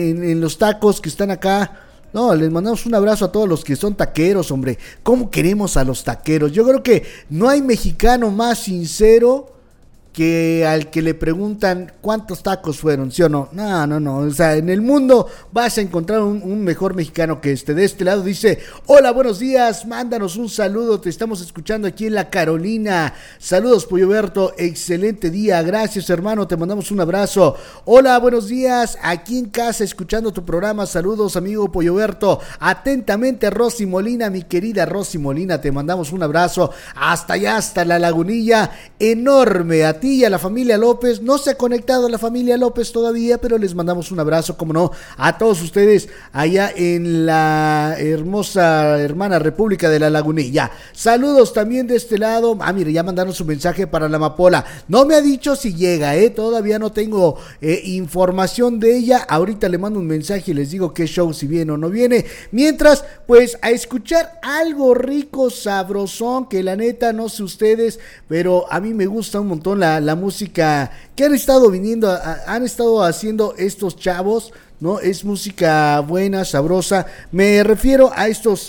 en los tacos que están acá. No, les mandamos un abrazo a todos los que son taqueros, hombre. ¿Cómo queremos a los taqueros? Yo creo que no hay mexicano más sincero que al que le preguntan cuántos tacos fueron, ¿sí o no? No. O sea, en el mundo vas a encontrar un mejor mexicano que este. De este lado dice: hola, buenos días, mándanos un saludo, te estamos escuchando aquí en La Carolina. Saludos, Polloberto, excelente día, gracias, hermano, te mandamos un abrazo. Hola, buenos días, aquí en casa escuchando tu programa. Saludos, amigo Polloberto. Atentamente, Rosy Molina, mi querida Rosy Molina, te mandamos un abrazo hasta allá, hasta La Lagunilla, enorme. A ti y a la familia López, no se ha conectado la familia López todavía, pero les mandamos un abrazo, como no, a todos ustedes allá en la hermosa hermana República de La Lagunilla. Saludos también de este lado. Mire, ya mandaron su mensaje para la Amapola. No me ha dicho si llega, todavía no tengo información de ella. Ahorita le mando un mensaje y les digo qué show, si viene o no viene. Mientras, pues a escuchar algo rico, sabrosón, que la neta, no sé ustedes, pero a mí me gusta un montón la música que han estado viniendo, han estado haciendo estos chavos, ¿no? Es música buena, sabrosa. Me refiero a estos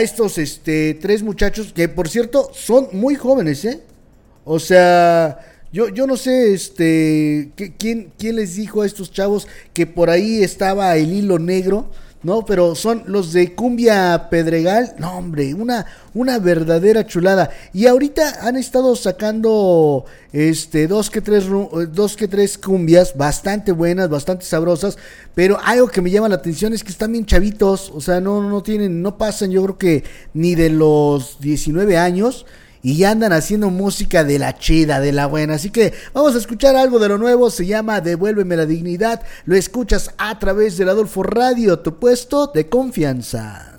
tres muchachos que, por cierto, son muy jóvenes, O sea, yo no sé, quién les dijo a estos chavos que por ahí estaba el hilo negro, ¿no? Pero son los de Cumbia Pedregal. No, hombre, una verdadera chulada. Y ahorita han estado sacando dos que tres cumbias bastante buenas, bastante sabrosas, pero algo que me llama la atención es que están bien chavitos, o sea, no pasan, yo creo que ni de los 19 años. Y ya andan haciendo música de la chida, de la buena. Así que vamos a escuchar algo de lo nuevo. Se llama Devuélveme la Dignidad. Lo escuchas a través del Adolfo Radio, tu puesto de confianza.